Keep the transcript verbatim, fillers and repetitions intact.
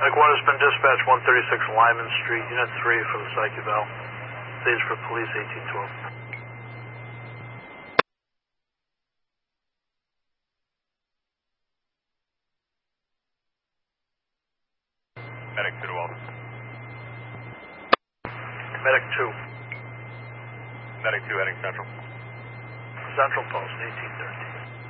Medic one has been dispatched one thirty-six Lyman Street, Unit three for the psych eval. Stage for police eighteen twelve. Medic two to Walton. Medic two. Medic two heading central. Central Post, eighteen thirty.